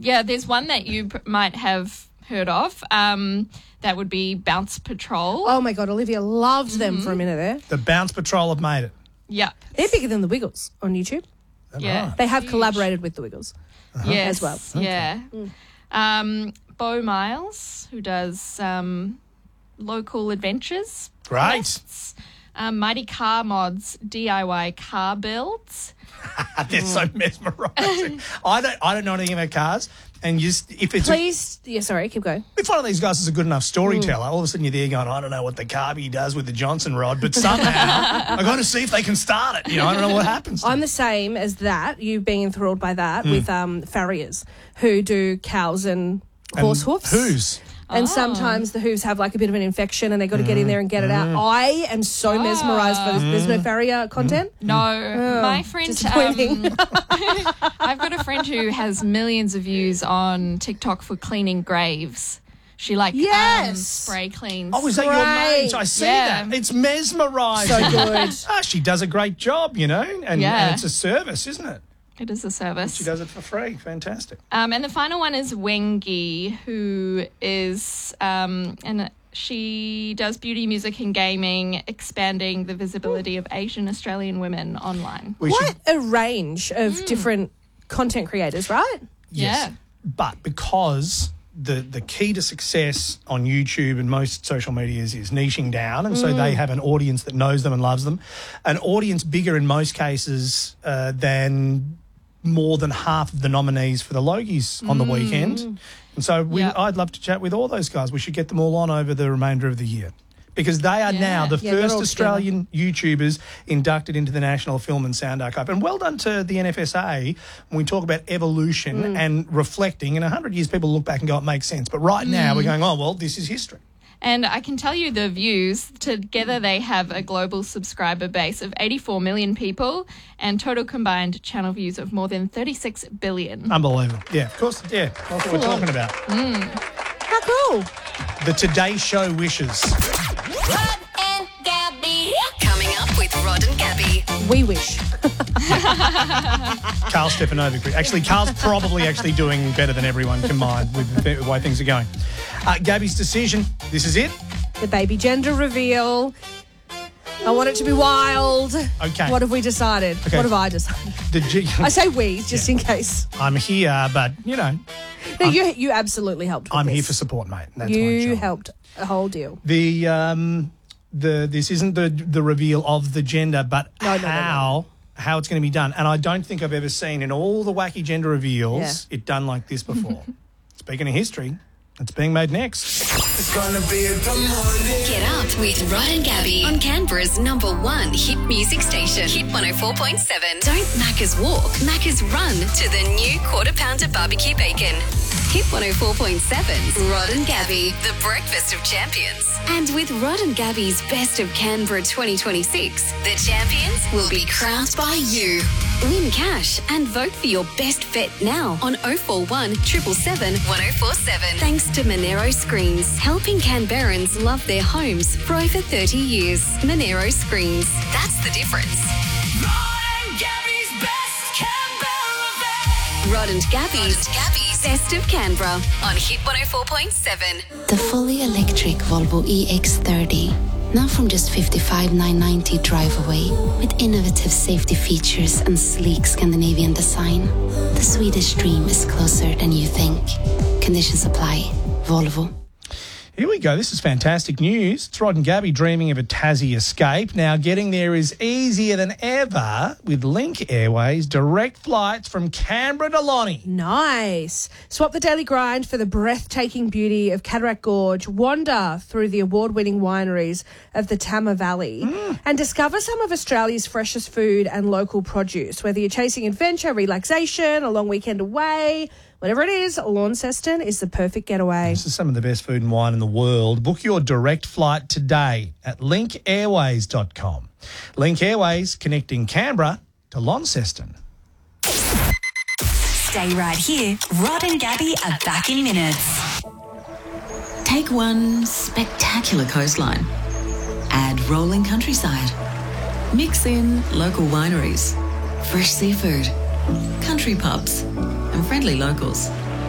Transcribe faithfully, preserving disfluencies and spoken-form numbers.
yeah, there's one that you p- might have heard of. Um, that would be Bounce Patrol. Oh, my God. Olivia loved them mm-hmm. for a minute there. The Bounce Patrol have made it. Yep. They're bigger than the Wiggles on YouTube. Yeah. Right. They have Huge. collaborated with the Wiggles uh-huh. yes, as well. Okay. Yeah. Mm. Um, Bo Miles, who does um, local adventures. Great. Quests. Um, Mighty Car Mods, D I Y car builds. They're so mesmerising. I don't I don't know anything about cars. And just if it's Please, a, yeah, sorry, keep going. If one of these guys is a good enough storyteller, mm. all of a sudden you're there going, I don't know what the carby does with the Johnson rod, but somehow I got to see if they can start it. You know, I don't know what happens. I'm the same as that. You being enthralled by that mm. with um, farriers who do cows and horse and hoofs. Who's? And oh. sometimes the hooves have like a bit of an infection and they got to mm. get in there and get it out. I am so oh. mesmerised by this. There's no farrier content? No. Oh, my friend... Disappointing. Um, I've got a friend who has millions of views on TikTok for cleaning graves. She like yes. um, spray cleans. Oh, is that Great. your mate? I see yeah. that. It's mesmerising. So good. Ah, she does a great job, you know, and, yeah. and it's a service, isn't it? It is a service. She does it for free. Fantastic. Um, and the final one is Wengi, who is, um, and she does beauty, music and gaming, expanding the visibility of Asian Australian women online. We What should, a range of mm. different content creators, right? Yes. Yeah. But because the, the key to success on YouTube and most social medias is niching down, and mm. so they have an audience that knows them and loves them, an audience bigger in most cases uh, than more than half of the nominees for the Logies on the mm. weekend. And so we, yep. I'd love to chat with all those guys. We should get them all on over the remainder of the year because they are yeah. now the yeah, first Australian together. YouTubers inducted into the National Film and Sound Archive. And well done to the N F S A when we talk about evolution mm. and reflecting. In one hundred years, people look back and go, it makes sense. But right mm. now, we're going, oh, well, this is history. And I can tell you the views. Together they have a global subscriber base of eighty-four million people and total combined channel views of more than thirty-six billion. Unbelievable. Yeah, of course. Yeah, that's what we're talking about. Mm. How cool. The Today Show wishes. Rod and Gabby. Coming up with Rod and Gabby. We wish. Carl Stefanovic. Actually, Carl's probably actually doing better than everyone combined with the way things are going. Uh, Gabby's decision. This is it. The baby gender reveal. I want it to be wild. Okay. What have we decided? Okay. What have I decided? The G- I say we, just yeah. in case. I'm here, but, you know. No, I'm, you you absolutely helped with I'm this. here for support, mate. That's you my job. helped a whole deal. The um the this isn't the the reveal of the gender, but no, no, how no, no. how it's going to be done. And I don't think I've ever seen in all the wacky gender reveals yeah. it done like this before. Speaking of history, it's being made next. It's gonna be a good morning. Get up with Rod and Gabby on Canberra's number one hit music station, Hit one oh four point seven. Don't Macca's walk, Macca's run to the new quarter pounder barbecue bacon. Hit one oh four point seven's Rod and Gabby, the breakfast of champions. And with Rod and Gabby's Best of Canberra twenty twenty-six, the champions will be crowned by you. Win cash and vote for your best vet now on oh four one, seven seven seven, one oh four seven. Thanks to Monero Screens, helping Canberrans love their homes for over thirty years. Monero Screens, that's the difference. Rod and Gabby's best Canberra vet. Rod and Gabby's, Gabby's Best of Canberra on Hit one oh four point seven. The fully electric Volvo E X thirty. Now from just fifty-five thousand nine hundred ninety drive away, with innovative safety features and sleek Scandinavian design. The Swedish dream is closer than you think. Conditions apply. Volvo. Here we go. This is fantastic news. It's Rod and Gabby dreaming of a Tassie escape. Now, getting there is easier than ever with Link Airways direct flights from Canberra to Lonnie. Nice. Swap the daily grind for the breathtaking beauty of Cataract Gorge. Wander through the award-winning wineries of the Tama Valley mm. and discover some of Australia's freshest food and local produce. Whether you're chasing adventure, relaxation, a long weekend away, whatever it is, Launceston is the perfect getaway. This is some of the best food and wine in the world. Book your direct flight today at link airways dot com. Link Airways, connecting Canberra to Launceston. Stay right here. Rod and Gabby are back in minutes. Take one spectacular coastline. Add rolling countryside. Mix in local wineries, fresh seafood, country pubs, and friendly locals.